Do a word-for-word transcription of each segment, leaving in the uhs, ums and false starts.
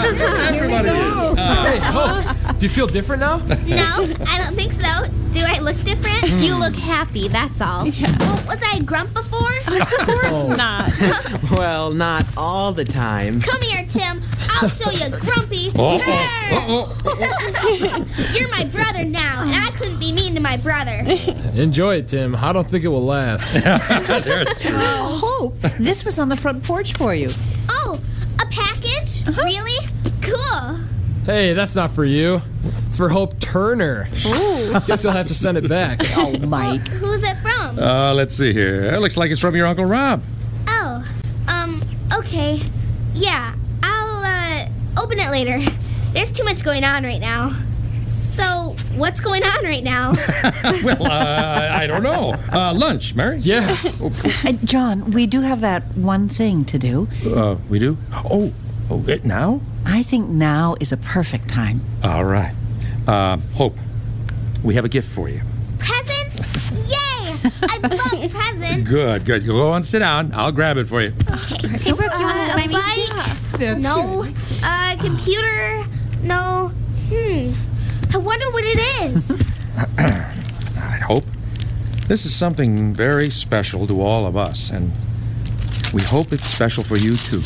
Everybody is. Uh, Hey, Hope, do you feel different now? No, I don't think so. Do I look different? You look happy, that's all. Yeah. Well, was I a grump before? Of course not. Well, not all the time. Come here, Tim. I'll show you grumpy. Oh, Grr. oh, You're my brother now, and I couldn't be mean to my brother. Enjoy it, Tim. I don't think it will last. There's true. Hope, this was on the front porch for you. Oh, a package? Really? Cool. Hey, that's not for you. It's for Hope Turner. Ooh. Guess you'll have to send it back. Oh, Mike. Who's it from? Uh, let's see here. It looks like it's from your Uncle Rob. Oh, um, okay. Yeah, I'll, uh, open it later. There's too much going on right now. So, what's going on right now? Well, uh, I don't know. Uh, lunch, Mary? Yeah. Uh, John, we do have that one thing to do. Uh, we do? Oh, oh, it now? I think now is a perfect time. All right. Uh, Hope, we have a gift for you. Presents? Yay! I love presents. Good, good. Go on, sit down. I'll grab it for you. Hey, Brooke, you want to Uh, sit by a me? bike? That's No. true. Uh, computer? No. Hmm. I wonder what it is. I hope. This is something very special to all of us, and we hope it's special for you, too.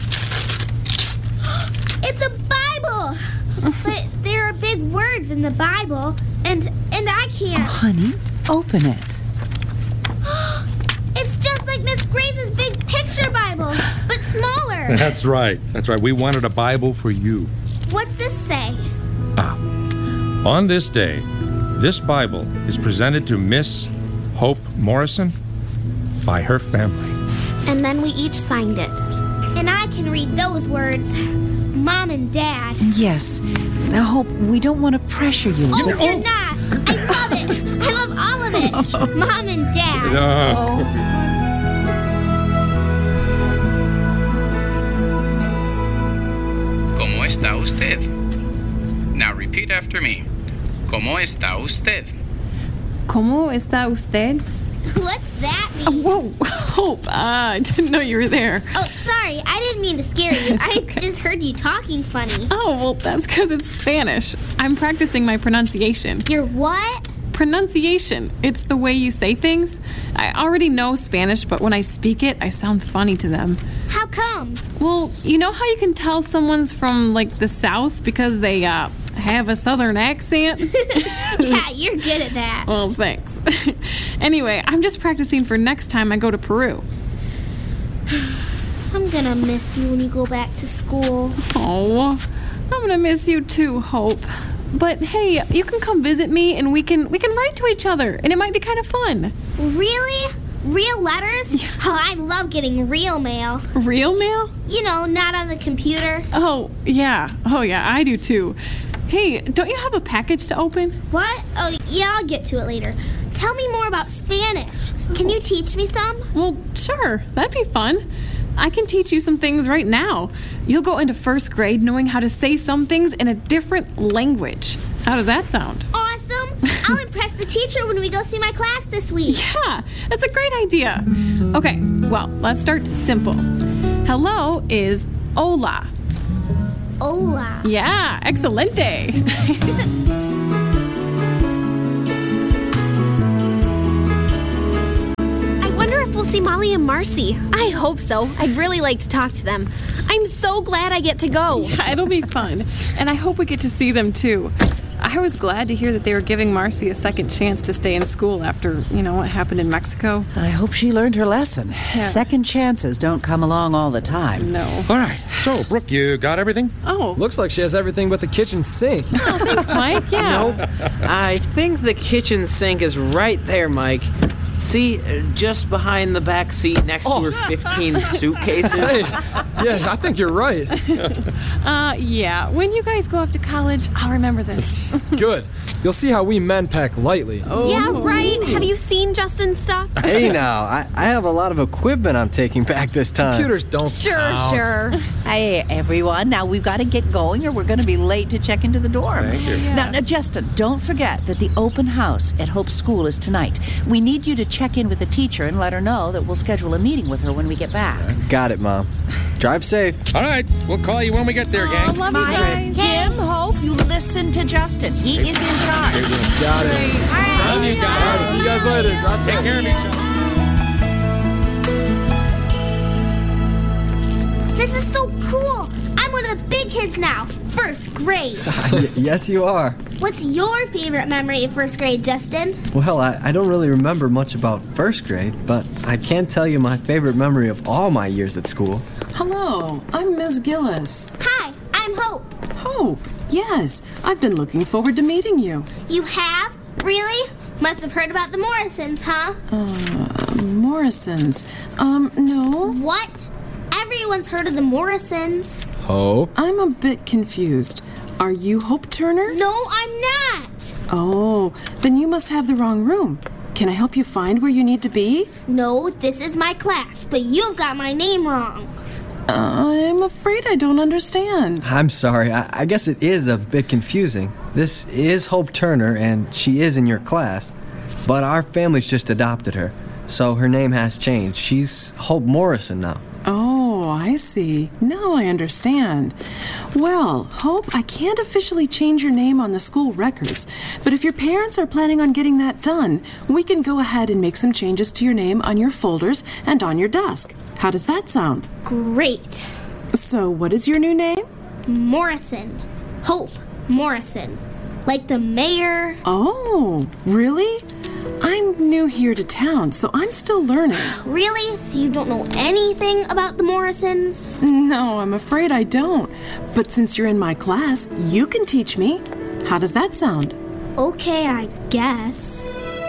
It's a Bible. But there are big words in the Bible, and and I can't. Honey, open it. It's just like Miss Grace's big picture Bible, but smaller. That's right. That's right. We wanted a Bible for you. What's this say? Ah. On this day, this Bible is presented to Miss Hope Morrison by her family. And then we each signed it. And I can read those words. Mom and Dad. Yes. Now, Hope, we don't want to pressure you. Oh, you're not. I love it. I love all of it. Mom and Dad. Uh, ¿Cómo está usted? Now repeat after me. ¿Cómo está usted? ¿Cómo está usted? What's that Oh, mean? whoa, Hope. Uh, I didn't know you were there. Oh, sorry. I didn't mean to scare you. I just heard you talking funny. Oh, well, that's because it's Spanish. I'm practicing my pronunciation. You're what? Pronunciation. It's the way you say things. I already know Spanish, but when I speak it, I sound funny to them. How come? Well, you know how you can tell someone's from, like, the South because they, uh, have a Southern accent? Yeah, you're good at that. Well, thanks. Anyway, I'm just practicing for next time I go to Peru. I'm gonna miss you when you go back to school. Oh, I'm gonna miss you too, Hope. But hey, you can come visit me and we can we can write to each other and it might be kind of fun. Really? Real letters? Yeah. Oh, I love getting real mail. Real mail? You know, not on the computer. Oh, yeah. Oh, yeah, I do too. Hey, don't you have a package to open? What? Oh, yeah, I'll get to it later. Tell me more about Spanish. Can you teach me some? Well, sure. That'd be fun. I can teach you some things right now. You'll go into first grade knowing how to say some things in a different language. How does that sound? Awesome. I'll impress the teacher when we go see my class this week. Yeah, that's a great idea. Okay, well, let's start simple. Hello is hola. Hola. Yeah, excelente. I wonder if we'll see Molly and Marcy. I hope so. I'd really like to talk to them. I'm so glad I get to go. Yeah, it'll be fun. And I hope we get to see them too. I was glad to hear that they were giving Marcy a second chance to stay in school after, you know, what happened in Mexico. I hope she learned her lesson. Yeah. Second chances don't come along all the time. No. all right. So, Brooke, you got everything? Oh, Looks like she has everything but the kitchen sink. oh thanks, Mike. Yeah. Nope. I think the kitchen sink is right there, Mike. See, uh, just behind the back seat next Oh. to her fifteen suitcases. Hey, yeah, I think you're right. Uh, yeah. When you guys go off to college, I'll remember this. Good. You'll see how we men pack lightly. Oh. Yeah, right? Have you seen Justin's stuff? Hey now, I, I have a lot of equipment I'm taking back this time. Computers don't Sure, count. sure. Hey, everyone. Now, we've got to get going or we're going to be late to check into the dorm. Thank you. Yeah. Now, now, Justin, don't forget that the open house at Hope School is tonight. We need you to check in with the teacher and let her know that we'll schedule a meeting with her when we get back. Got it, Mom. Drive safe. All right, we'll call you when we get there, gang. love you Mike, guys. Tim, Hope, you listen to Justin. He is in charge. Got it. Love you All right, guys. see you guys later. Drive safe. Take care of each other. This is so cool. I'm one of the big kids now. First grade. Y- yes, you are. What's your favorite memory of first grade, Justin? Well, I, I don't really remember much about first grade, but I can tell you my favorite memory of all my years at school. Hello, I'm Miss Gillis. Hi, I'm Hope. Hope, yes, I've been looking forward to meeting you. You have? Really? Must have heard about the Morrisons, huh? Uh, Morrisons. Um, no. What? Everyone's heard of the Morrisons. Hope. I'm a bit confused. Are you Hope Turner? No, I'm not. Oh, then you must have the wrong room. Can I help you find where you need to be? No, this is my class, but you've got my name wrong. I'm afraid I don't understand. I'm sorry, I, I guess it is a bit confusing. This is Hope Turner, and she is in your class, but our family's just adopted her, so her name has changed. She's Hope Morrison now. Oh, I see. Now I understand. Well, Hope, I can't officially change your name on the school records, but if your parents are planning on getting that done, we can go ahead and make some changes to your name on your folders and on your desk. How does that sound? Great. So, what is your new name? Morrison. Hope Morrison. Like the mayor. Oh, really? I'm new here to town, so I'm still learning. Really? So you don't know anything about the Morrisons? No, I'm afraid I don't. But since you're in my class, you can teach me. How does that sound? Okay, I guess.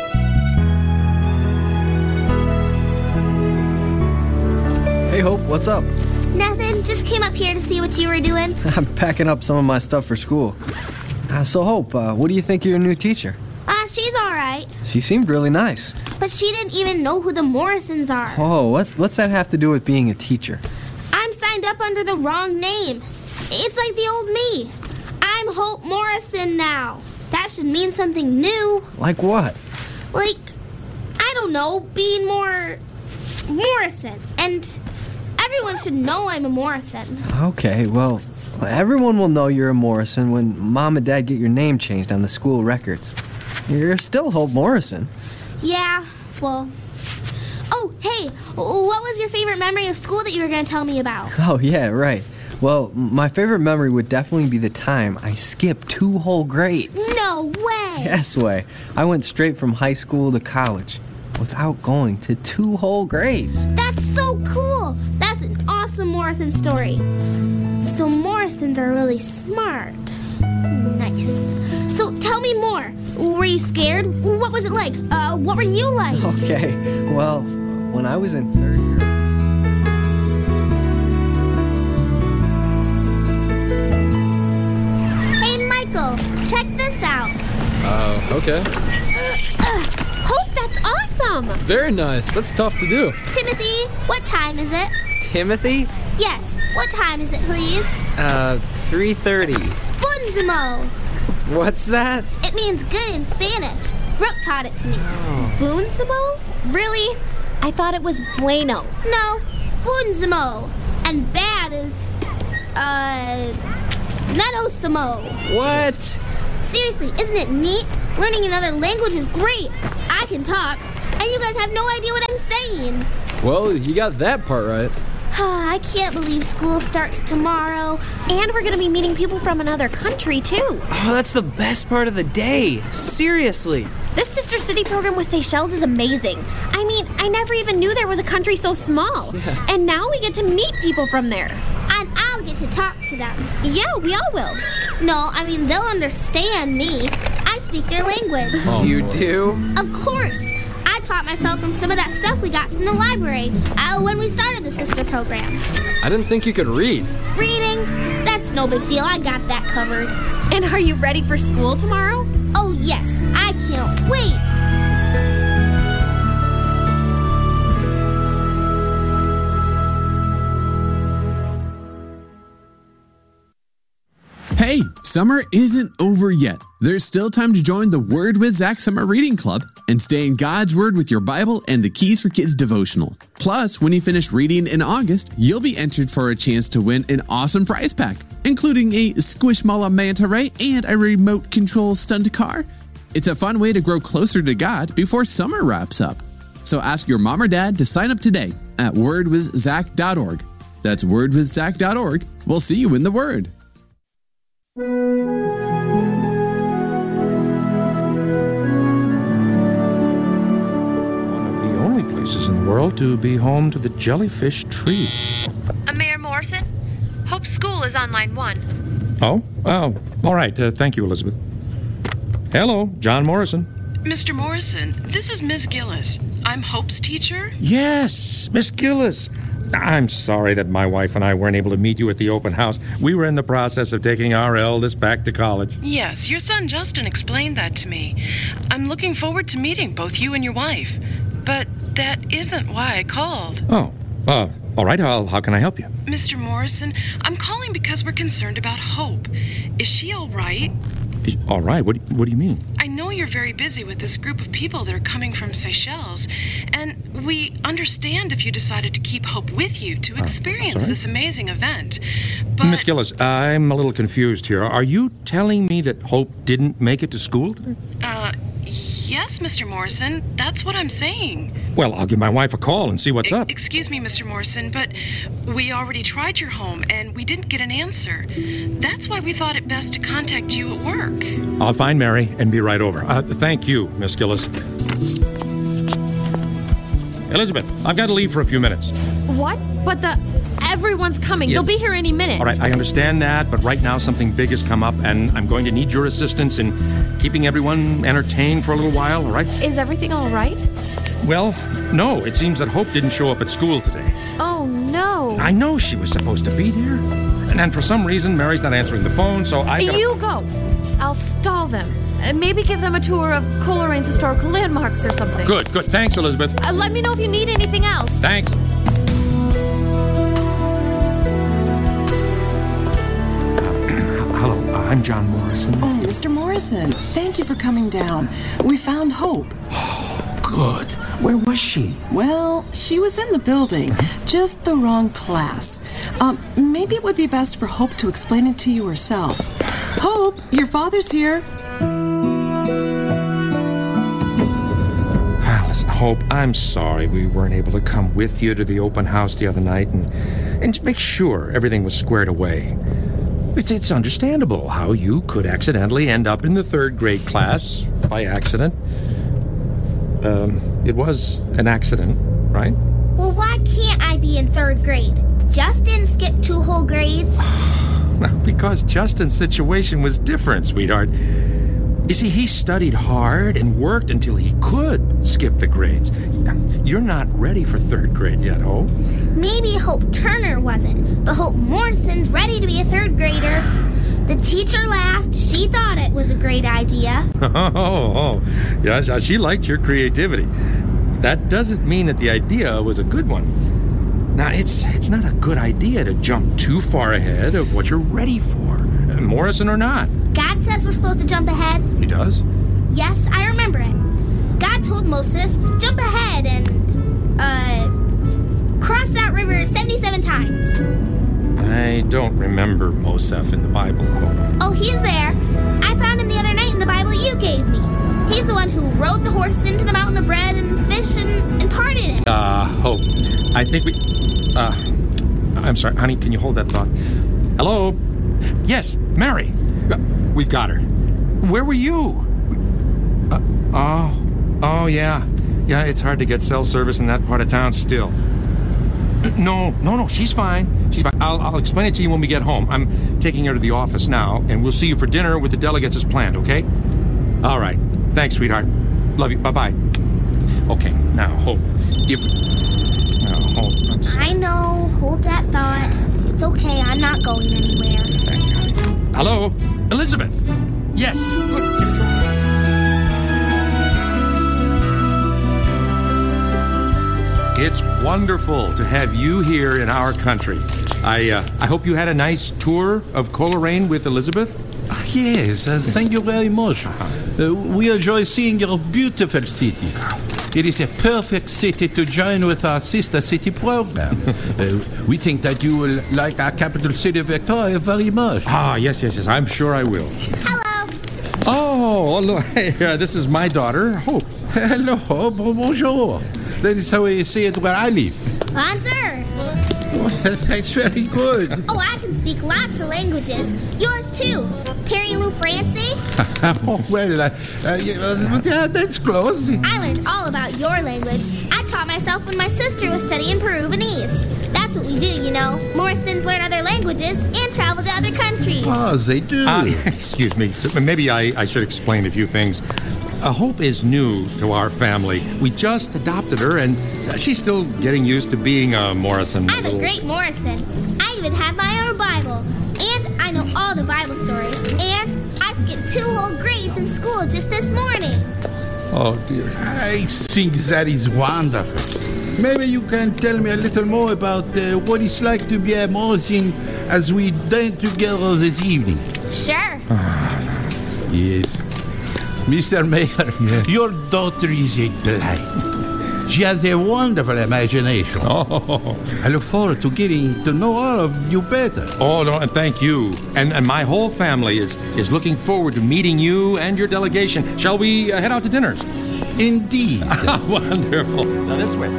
Hey, Hope, what's up? Nothing. Just came up here to see what you were doing. I'm packing up some of my stuff for school. Uh, so, Hope, uh, what do you think of your new teacher? Ah, uh, she's all right. She seemed really nice. But she didn't even know who the Morrisons are. Oh, what, what's that have to do with being a teacher? I'm signed up under the wrong name. It's like the old me. I'm Hope Morrison now. That should mean something new. Like what? Like, I don't know, being more Morrison. And everyone should know I'm a Morrison. Okay, well, everyone will know you're a Morrison when Mom and Dad get your name changed on the school records. You're still Hope Morrison. Yeah, well... Oh, hey, what was your favorite memory of school that you were going to tell me about? Oh, yeah, right. Well, my favorite memory would definitely be the time I skipped two whole grades. No way! Yes way. I went straight from high school to college without going to two whole grades. That's so cool! That's an awesome Morrison story. So Morrisons are really smart. Nice. So tell me more. Were you scared? What was it like? Uh, what were you like? Okay, well, when I was in third grade... Hey, Michael, check this out. Uh, okay. Uh, uh, Hope, that's awesome! Very nice. That's tough to do. Timothy, what time is it? Timothy? Yes, what time is it, please? Uh, three thirty. Buongiorno. What's that? It means good in Spanish. Brooke taught it to me. Boonsimo? Really? I thought it was bueno. No, buongiorno. And bad is, uh, nanosimo. What? Seriously, isn't it neat? Learning another language is great. I can talk, and you guys have no idea what I'm saying. Well, you got that part right. I can't believe school starts tomorrow. And we're going to be meeting people from another country, too. Oh, that's the best part of the day. Seriously. This Sister City program with Seychelles is amazing. I mean, I never even knew there was a country so small. Yeah. And now we get to meet people from there. And I'll get to talk to them. Yeah, we all will. No, I mean, they'll understand me. I speak their language. Oh, you boy. do? Of course. I taught myself from some of that stuff we got from the library uh, when we started the sister program. I didn't think you could read. Reading? That's no big deal. I got that covered. And are you ready for school tomorrow? Oh, yes. I can't wait. Hey, summer isn't over yet. There's still time to join the Word with Zach Summer Reading Club and stay in God's Word with your Bible and the Keys for Kids devotional. Plus, when you finish reading in August, you'll be entered for a chance to win an awesome prize pack, including a Squishmallow Manta Ray and a remote control stunt car. It's a fun way to grow closer to God before summer wraps up. So ask your mom or dad to sign up today at word with zach dot org. That's word with zach dot org. We'll see you in the Word. One of the only places in the world to be home to the jellyfish tree. Uh, Mayor Morrison, Hope School is on line one. Oh? Oh, all right. Uh, thank you, Elizabeth. Hello, John Morrison. Mister Morrison, this is Miss Gillis. I'm Hope's teacher. Yes, Miss Gillis. I'm sorry that my wife and I weren't able to meet you at the open house. We were in the process of taking our eldest back to college. Yes, your son Justin explained that to me. I'm looking forward to meeting both you and your wife. But that isn't why I called. Oh, uh, all right. How, how can I help you? Mister Morrison, I'm calling because we're concerned about Hope. Is she all right? All right. What, what do you mean? I know you're very busy with this group of people that are coming from Seychelles, and we understand if you decided to keep Hope with you to experience uh, right. this amazing event. But Miss Gillis, I'm a little confused here. Are you telling me that Hope didn't make it to school today? Uh, yes, Mister Morrison. That's what I'm saying. Well, I'll give my wife a call and see what's e- up. Excuse me, Mister Morrison, but we already tried your home, and we didn't get an answer. That's why we thought it best to contact you at work. I'll find Mary and be right over. Uh, thank you, Miss Gillis. Elizabeth, I've got to leave for a few minutes. What? But the... Everyone's coming. Yeah. They'll be here any minute. All right, I understand that, but right now something big has come up, and I'm going to need your assistance in keeping everyone entertained for a little while, all right? Is everything all right? Well, no. It seems that Hope didn't show up at school today. Oh, no. I know she was supposed to be there. And then for some reason, Mary's not answering the phone, so I gotta... You go. I'll stall them. Uh, maybe give them a tour of Colerain's historical landmarks or something. Good, good. Thanks, Elizabeth. Uh, let me know if you need anything else. Thanks. Hello, I'm John Morrison. Oh, Mister Morrison, thank you for coming down. We found Hope. Oh, good. Where was she? Well, she was in the building, just the wrong class. Um, maybe it would be best for Hope to explain it to you herself. Hope, your father's here. Listen, Hope, I'm sorry we weren't able to come with you to the open house the other night and, and make sure everything was squared away. It's, it's understandable how you could accidentally end up in the third grade class by accident. Um, it was an accident, right? Well, why can't I be in third grade? Justin skipped two whole grades. Because Justin's situation was different, sweetheart. You see, he studied hard and worked until he could skip the grades. You're not ready for third grade yet, Hope. Maybe Hope Turner wasn't, but Hope Morrison's ready to be a third grader. The teacher laughed. She thought it was a great idea. Oh, oh, yeah, she liked your creativity. That doesn't mean that the idea was a good one. Now, it's it's not a good idea to jump too far ahead of what you're ready for, Morrison or not. God says we're supposed to jump ahead. He does? Yes, I remember it. God told Moses, jump ahead and, uh, cross that river seventy-seven times. I don't remember Mosef in the Bible, Hope. Oh, he's there. I found him the other night in the Bible you gave me. He's the one who rode the horse into the mountain of bread and fish and, and parted it. Uh, Hope, I think we... Uh, I'm sorry, honey, can you hold that thought? Hello? Yes, Mary. Uh, we've got her. Where were you? Uh, oh, oh, yeah. Yeah, it's hard to get cell service in that part of town still. No, no, no, she's fine. She's fine. I'll, I'll explain it to you when we get home. I'm taking her to the office now, and we'll see you for dinner with the delegates as planned, okay? All right. Thanks, sweetheart. Love you. Bye-bye. Okay, now, Hope. If... Now, Hope, I'm sorry. I know. Hold that thought. It's okay. I'm not going anywhere. Thank you, honey. Hello? Elizabeth? Yes. It's wonderful to have you here in our country. I uh, I hope you had a nice tour of Coleraine with Elizabeth. Yes, uh, thank you very much. Uh, we enjoy seeing your beautiful city. It is a perfect city to join with our sister city program. uh, we think that you will like our capital city, Victoria, very much. Ah, yes, yes, yes. I'm sure I will. Hello. Oh, look, hey, uh, this is my daughter, Hope. Hello, bonjour. That is how we say it where I live. Bonjour. That's very good. Oh, I can speak lots of languages. Yours too. Parlez-vous français? Oh, well, uh, uh, yeah, that's close. I learned all about your language. I taught myself when my sister was studying Peruvianese. That's what we do, you know. Morrisons learn other languages and travel to other countries. Oh, they do. Uh, excuse me. So maybe I, I should explain a few things. Uh, Hope is new to our family. We just adopted her, and she's still getting used to being a Morrison. I'm a great Morrison. I even have my own Bible. And I know all the Bible stories. And I skipped two whole grades in school just this morning. Oh, dear. I think that is wonderful. Maybe you can tell me a little more about uh, what it's like to be a Morrison as we dine together this evening. Sure. Yes. Mister Mayor, yeah. Your daughter is a delight. She has a wonderful imagination. Oh. I look forward to getting to know all of you better. Oh, no, and thank you. And, and my whole family is, is looking forward to meeting you and your delegation. Shall we uh, head out to dinner? Indeed. Wonderful. Now, this way.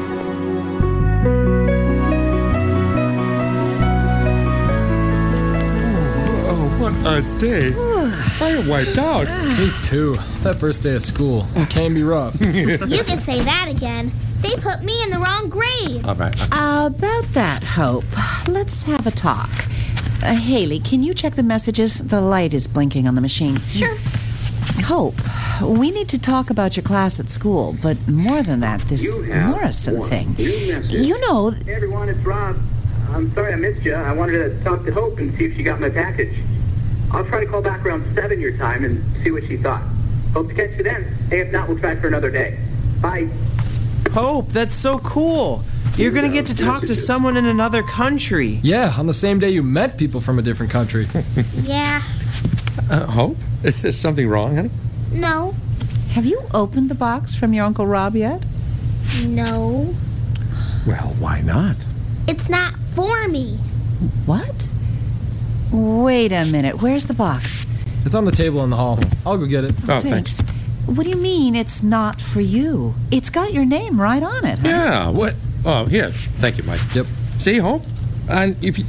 What a day. I am wiped out. Me too. That first day of school can be rough. You can say that again. They put me in the wrong grade. All right. Uh, about that, Hope, let's have a talk. Uh, Haley, can you check the messages? The light is blinking on the machine. Sure. Hope, we need to talk about your class at school, but more than that, this Morrison thing. You know... Hey, everyone, it's Rob. I'm sorry I missed you. I wanted to talk to Hope and see if she got my package. I'll try to call back around seven your time and see what she thought. Hope to catch you then. Hey, if not, we'll try for another day. Bye. Hope, that's so cool. You're going to get to talk to someone in another country. Yeah, on the same day you met people from a different country. Yeah. Uh, Hope? Is there something wrong, honey? No. Have you opened the box from your Uncle Rob yet? No. Well, why not? It's not for me. What? Wait a minute. Where's the box? It's on the table in the hall. I'll go get it. Oh, thanks. thanks. What do you mean it's not for you? It's got your name right on it, huh? Yeah, what? Oh, here. Thank you, Mike. Yep. See, Hope? And if you...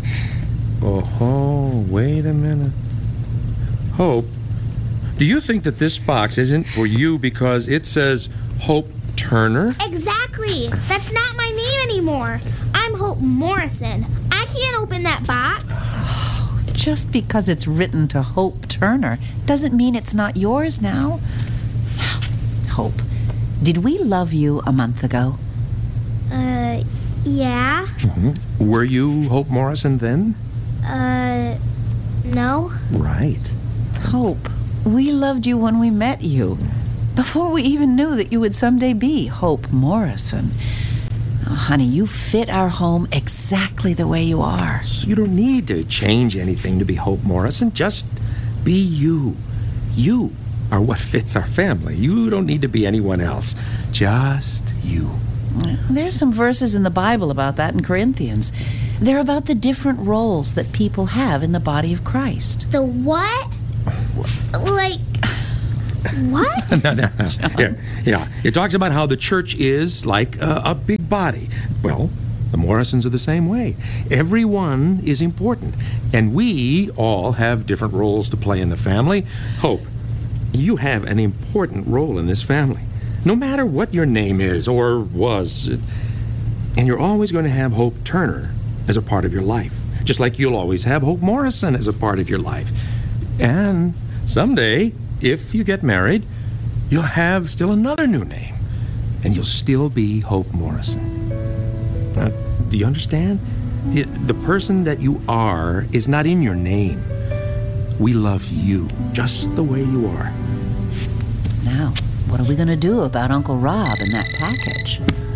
Oh, wait a minute. Hope, do you think that this box isn't for you because it says Hope Turner? Exactly. That's not my name anymore. I'm Hope Morrison. I can't open that box. Just because it's written to Hope Turner doesn't mean it's not yours now. Hope, did we love you a month ago? Uh, yeah. Mm-hmm. Were you Hope Morrison then? Uh, no. Right. Hope, we loved you when we met you, before we even knew that you would someday be Hope Morrison. Oh, honey, you fit our home exactly the way you are. So you don't need to change anything to be Hope Morrison. Just be you. You are what fits our family. You don't need to be anyone else. Just you. There's some verses in the Bible about that in Corinthians. They're about the different roles that people have in the body of Christ. The what? Like... What? no, no, no. Here, yeah. It talks about how the church is like a, a big body. Well, the Morrisons are the same way. Everyone is important, and we all have different roles to play in the family. Hope, you have an important role in this family, no matter what your name is or was. And you're always going to have Hope Turner as a part of your life, just like you'll always have Hope Morrison as a part of your life. And someday, if you get married, you'll have still another new name, and you'll still be Hope Morrison. Now, do you understand? The, the person that you are is not in your name. We love you just the way you are. Now, what are we going to do about Uncle Rob and that package?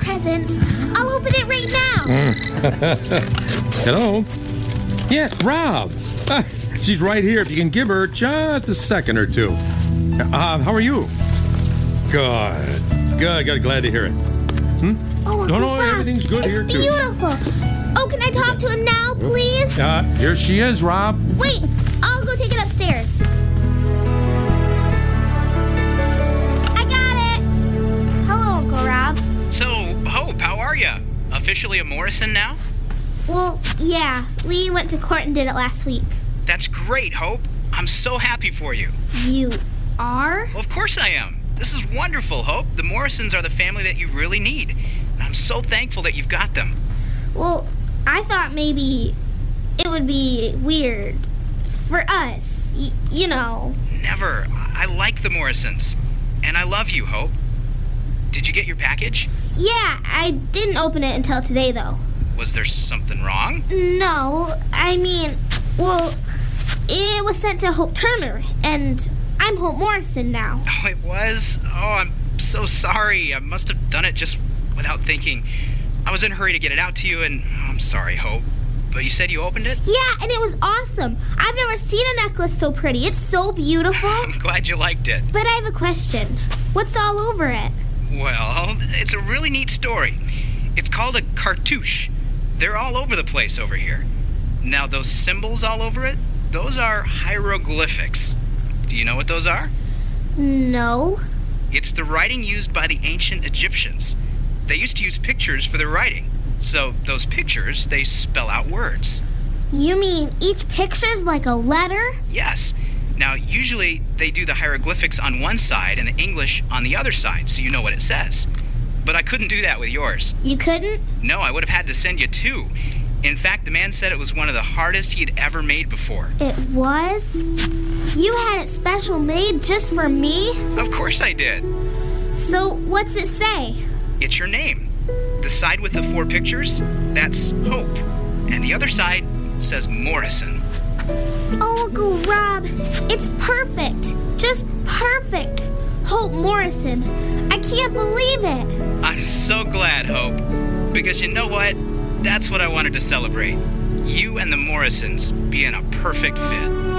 presents. I'll open it right now. Hello? Yeah, Rob. Ah, she's right here if you can give her just a second or two. Uh, how are you? Good. Good. Good. Glad to hear it. Hmm? Oh, no, no, Rob, everything's good it's here, too. Beautiful. Oh, can I talk to him now, please? Uh, here she is, Rob. Wait, I'll go take it upstairs. I got it. Hello, Uncle Rob. So, Hope, how are ya? Officially a Morrison now? Well, yeah. We went to court and did it last week. That's great, Hope. I'm so happy for you. You are? Well, of course I am. This is wonderful, Hope. The Morrisons are the family that you really need. And I'm so thankful that you've got them. Well, I thought maybe it would be weird for us, y- you know. Never. I like the Morrisons. And I love you, Hope. Did you get your package? Yeah, I didn't open it until today, though. Was there something wrong? No, I mean, well, it was sent to Hope Turner, and I'm Hope Morrison now. Oh, it was? Oh, I'm so sorry. I must have done it just without thinking. I was in a hurry to get it out to you, and oh, I'm sorry, Hope. But you said you opened it? Yeah, and it was awesome. I've never seen a necklace so pretty. It's so beautiful. I'm glad you liked it. But I have a question. What's all over it? Well, it's a really neat story. It's called a cartouche. They're all over the place over here. Now, those symbols all over it, those are hieroglyphics. Do you know what those are? No. It's the writing used by the ancient Egyptians. They used to use pictures for their writing. So those pictures, they spell out words. You mean each picture's like a letter? Yes. Now, usually they do the hieroglyphics on one side and the English on the other side, so you know what it says. But I couldn't do that with yours. You couldn't? No, I would have had to send you two. In fact, the man said it was one of the hardest he had ever made before. It was? You had it special made just for me? Of course I did. So what's it say? It's your name. The side with the four pictures, that's Hope. And the other side says Morrison. Oh, Uncle Rob, it's perfect. Just perfect. Hope Morrison. I can't believe it. I'm so glad, Hope. Because you know what? That's what I wanted to celebrate. You and the Morrisons being a perfect fit.